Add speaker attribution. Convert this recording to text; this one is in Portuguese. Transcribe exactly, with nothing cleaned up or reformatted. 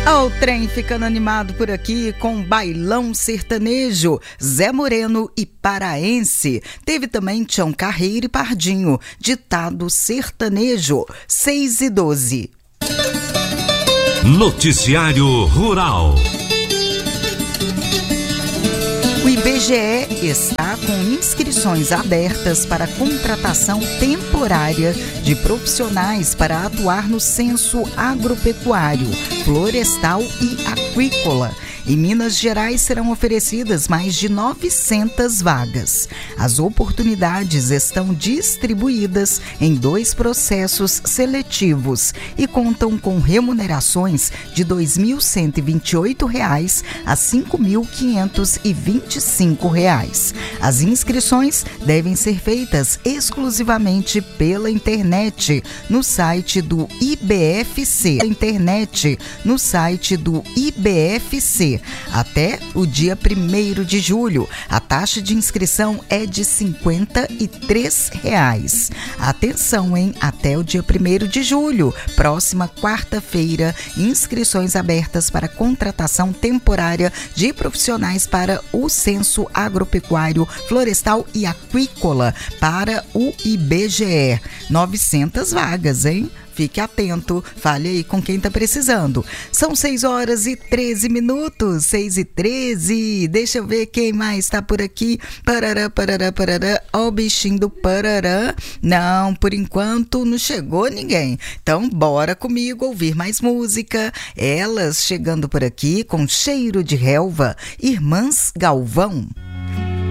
Speaker 1: O trem ficando animado por aqui com Bailão Sertanejo, Zé Moreno e Paraense. Teve também Tião Carreiro e Pardinho, Ditado Sertanejo, seis e doze.
Speaker 2: Noticiário Rural.
Speaker 1: O I B G E está com inscrições abertas para contratação temporária de profissionais para atuar no censo agropecuário, florestal e aquícola. Em Minas Gerais serão oferecidas mais de novecentas vagas. As oportunidades estão distribuídas em dois processos seletivos e contam com remunerações de dois mil cento e vinte e oito reais a cinco mil quinhentos e vinte e cinco reais. As inscrições devem ser feitas exclusivamente pela internet no site do I B F C. Internet no site do I B F C. Até o dia primeiro de julho, a taxa de inscrição é de cinquenta e três reais. Atenção, hein? Até o dia primeiro de julho, próxima quarta-feira, inscrições abertas para contratação temporária de profissionais para o censo agropecuário, florestal e aquícola para o I B G E. novecentas vagas, hein? Fique atento, fale aí com quem está precisando. São seis horas e treze minutos, seis e treze. Deixa eu ver quem mais está por aqui. Parará, parará, parará. Ó o bichinho do parará. Não, por enquanto não chegou ninguém. Então, bora comigo ouvir mais música. Elas chegando por aqui com Cheiro de Relva, Irmãs Galvão.